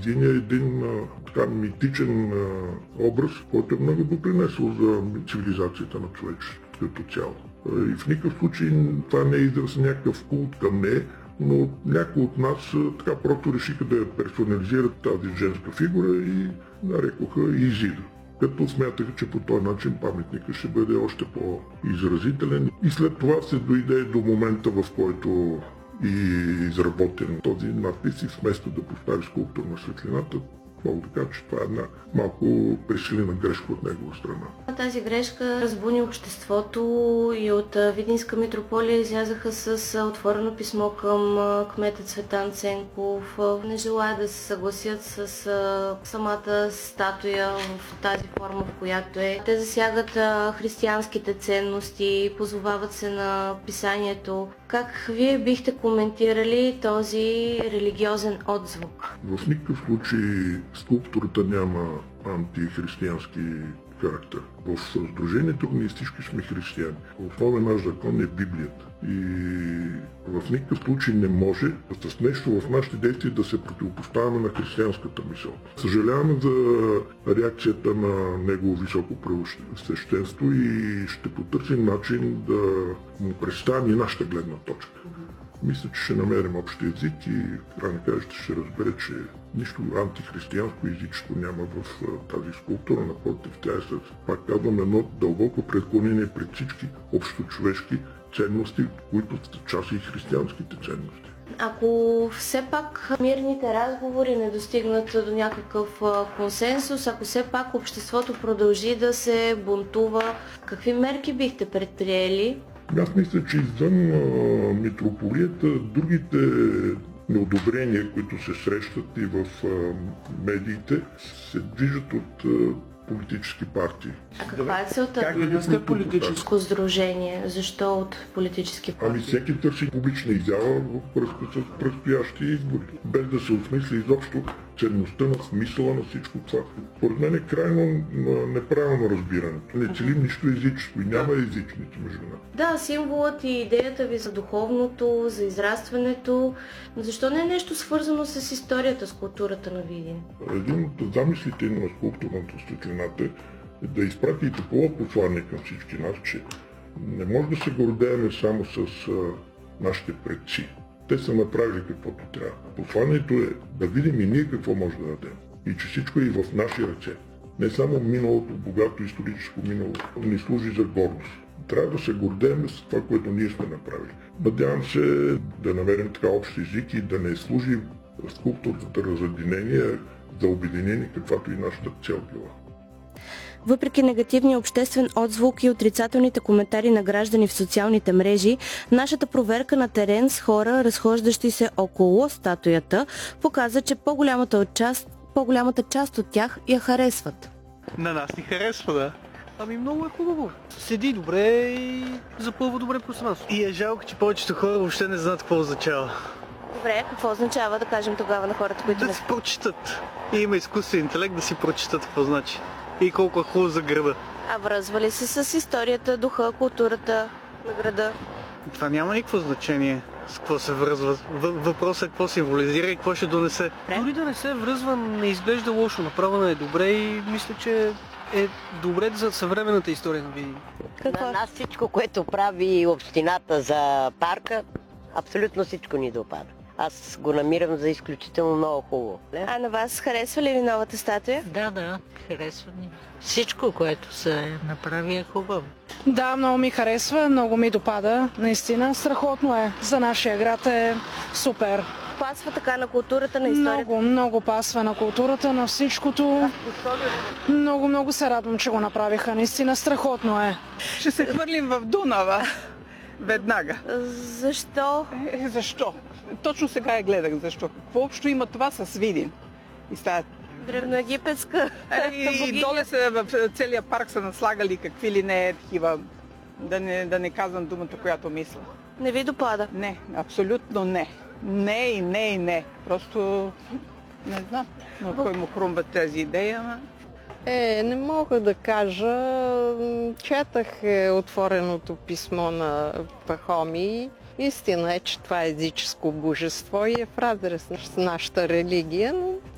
един така митичен образ, който е много допринесъл за цивилизацията на човечеството като цяло. И в никакъв случай това не е израз някакъв култ към нея, но някои от нас така просто решиха да я персонализират тази женска фигура и нарекоха Изида. Като смятаха, че по този начин паметникът ще бъде още по-изразителен. И след това се дойде до момента, в който и изработен този надпис и вместо да постави скулптура на светлината, мога да кажа, че това е една малко пресилена грешка от негова страна. Тази грешка разбуни обществото и от Видинска митрополия излязаха с отворено писмо към кмета Цветан Ценков. Не желая да се съгласят с самата статуя в тази форма, в която е. Те засягат християнските ценности, позовават се на писанието. Как вие бихте коментирали този религиозен отзвук? В никакъв случай скулптурата няма антихристиянски характер. В Сдружението ние всички сме християни. Основен наш закон е Библията. И в никакъв случай не може с нещо в нашите действия да се противопоставяме на християнската мисъл. Съжаляваме за реакцията на негово високо преосвещенство и ще потърсим начин да му представим и нашата гледна точка. Мисля, че ще намерим общ език и в край на краищата ще разбере, че нищо антихристиянско езичество няма в тази скулптура. Напротив, тя е, пак казвам, едно дълбоко преклонение пред всички общочовешки ценности, които са част и християнските ценности. Ако все пак мирните разговори не достигнат до някакъв консенсус, ако все пак обществото продължи да се бунтува, какви мерки бихте предприели? Аз мисля, че извън митрополията, другите неодобрения, които се срещат и в медиите, се движат от политически партии. А каква е целта? Как политическо сдружение? Защо от политически партии? Ами всеки търси публична изява в връзка с предстоящи избори, без да се осмисли изобщо ценността на смисъла на всичко това. Поред мен е крайно неправилно разбирането. Не целим нищо езичество и няма езичници между нас. Да, символът и идеята ви за духовното, за израстването, защо не е нещо свързано с историята, с културата на Видин? Един от замислите на скулптурната светлината е да изпрати и такова послание към всички нас, че не може да се гордеем само с нашите предци. Те са направили каквото трябва. Посланието е да видим и ние какво може да дадем. И че всичко е и в наши ръце. Не само миналото, богато историческо минало, ни служи за гордост. Трябва да се гордеем с това, което ние сме направили. Надявам се да намерим така общ език и да не служи скулптурата разединение за обединение, каквато и нашата цел била. Въпреки негативния обществен отзвук и отрицателните коментари на граждани в социалните мрежи, нашата проверка на терен с хора, разхождащи се около статуята, показа, че по-голямата част от тях я харесват. На нас ни харесва, да. Ами много е хубаво. Седи добре и запълва добре пространство. И е жалко, че повечето хора въобще не знаят какво означава. Добре, какво означава да кажем тогава на хората, които да си прочитат. И има изкуствен интелект да си прочитат какво значи. И колко е хубаво за града. А връзва ли се с историята, духа, културата на града? Това няма никакво значение с какво се връзва. Въпросът е какво символизира и какво ще донесе. Дори да не се връзва, не изглежда лошо. Направено е добре и мисля, че е добре за съвременната история на Видин. На нас всичко, което прави общината за парка, абсолютно всичко ни допада. Аз го намирам за изключително много хубаво. А на вас харесва ли новата статуя? Да, харесва ми. Всичко, което се направи е хубаво. Да, много ми харесва, много ми допада. Наистина, страхотно е. За нашия град е супер. Пасва така на културата, на историята? Много пасва на културата, на всичкото. Много се радвам, че го направиха. Наистина, страхотно е. Ще се хвърлим в Дунава. Веднага. Защо? Защо? Точно сега я гледах защо. Какво общо има това с Видин? И става древноегипетска и доле се в целия парк са наслагали какви ли не такива, да не казвам думата, която мисля. Не ви допада? Не, абсолютно не. Не. Просто не знам на кой му хрумва тази идея. Не мога да кажа. Четах отвореното писмо на Пахомий. Истина е, че това е езическо божество и е в разрез с нашата религия, но